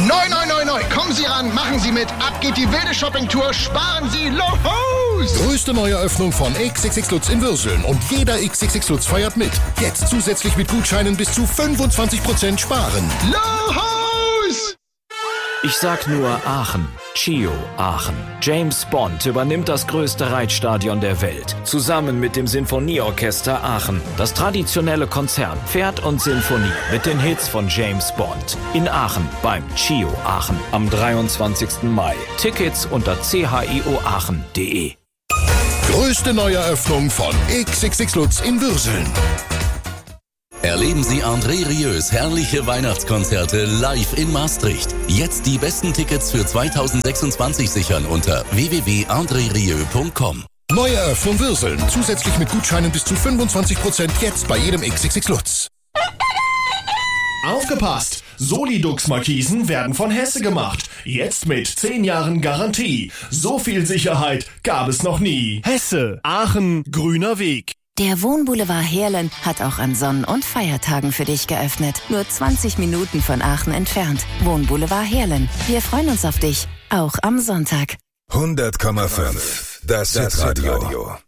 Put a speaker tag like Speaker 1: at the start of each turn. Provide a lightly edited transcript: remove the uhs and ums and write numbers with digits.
Speaker 1: Neu, neu, neu, neu. Kommen Sie ran, machen Sie mit. Ab geht die wilde Shoppingtour. Sparen Sie los.
Speaker 2: Größte Neueröffnung von XXX Lutz in Würseln. Und jeder XXX Lutz feiert mit. Jetzt zusätzlich mit Gutscheinen bis zu 25% sparen.
Speaker 1: Los!
Speaker 3: Ich sag nur Aachen. Chio Aachen. James Bond übernimmt das größte Reitstadion der Welt. Zusammen mit dem Sinfonieorchester Aachen. Das traditionelle Konzert Pferd und Sinfonie mit den Hits von James Bond. In Aachen beim Chio Aachen am 23. Mai. Tickets unter chioaachen.de.
Speaker 2: Größte Neueröffnung von XXX Lutz in Würseln.
Speaker 4: Erleben Sie André Rieu's herrliche Weihnachtskonzerte live in Maastricht. Jetzt die besten Tickets für 2026 sichern unter www.andrerieu.com.
Speaker 2: Neueröffnung Würseln. Zusätzlich mit Gutscheinen bis zu 25% jetzt bei jedem XXX Lutz.
Speaker 5: Aufgepasst! Solidux-Markisen werden von Hesse gemacht. Jetzt mit 10 Jahren Garantie. So viel Sicherheit gab es noch nie. Hesse, Aachen, grüner Weg.
Speaker 6: Der Wohnboulevard Heerlen hat auch an Sonn- und Feiertagen für dich geöffnet. Nur 20 Minuten von Aachen entfernt. Wohnboulevard Heerlen. Wir freuen uns auf dich, auch am Sonntag.
Speaker 7: 100,5. Das Hitradio.